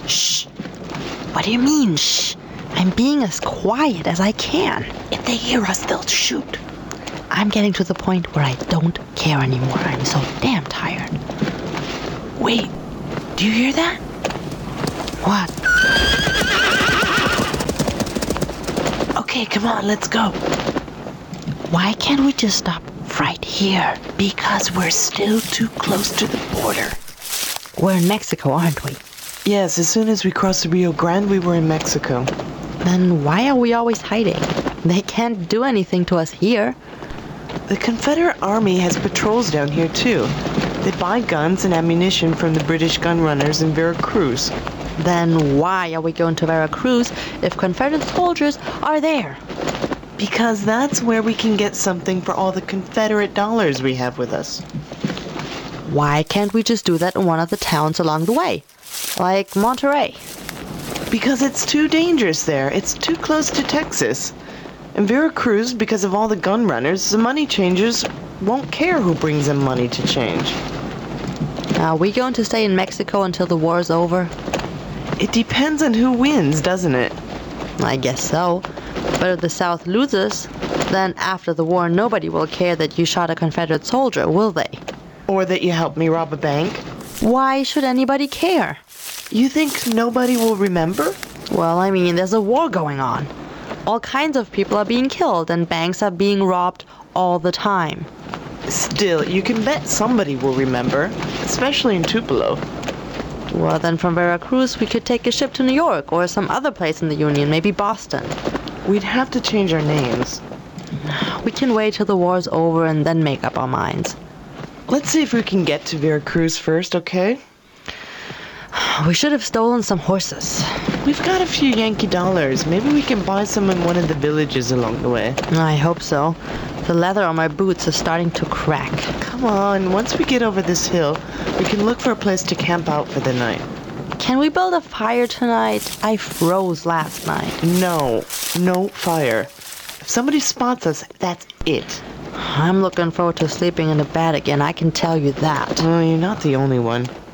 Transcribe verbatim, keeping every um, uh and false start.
Shh. What do you mean, shh? I'm being as quiet as I can. If they hear us, they'll shoot. I'm getting to the point where I don't care anymore. I'm so damn tired. Wait, do you hear that? What? Okay, come on, let's go. Why can't we just stop right here? Because we're still too close to the border. We're in Mexico, aren't we? Yes, as soon as we crossed the Rio Grande, we were in Mexico. Then why are we always hiding? They can't do anything to us here. The Confederate Army has patrols down here, too. They buy guns and ammunition from the British gun runners in Veracruz. Then why are we going to Veracruz if Confederate soldiers are there? Because that's where we can get something for all the Confederate dollars we have with us. Why can't we just do that in one of the towns along the way? Like Monterey? Because it's too dangerous there. It's too close to Texas. In Veracruz, because of all the gun runners, the money changers won't care who brings them money to change. Are we going to stay in Mexico until the war's over? It depends on who wins, doesn't it? I guess so. But if the South loses, then after the war nobody will care that you shot a Confederate soldier, will they? Or that you helped me rob a bank. Why should anybody care? You think nobody will remember? Well, I mean, there's a war going on. All kinds of people are being killed and banks are being robbed all the time. Still, you can bet somebody will remember, especially in Tupelo. Well, then from Veracruz we could take a ship to New York or some other place in the Union, maybe Boston. We'd have to change our names. We can wait till the war's over and then make up our minds. Let's see if we can get to Veracruz first, okay? We should have stolen some horses. We've got a few Yankee dollars. Maybe we can buy some in one of the villages along the way. I hope so. The leather on my boots is starting to crack. Come on, once we get over this hill, we can look for a place to camp out for the night. Can we build a fire tonight? I froze last night. No, no fire. If somebody spots us, that's it. I'm looking forward to sleeping in the bed again, I can tell you that. Oh, you're not the only one.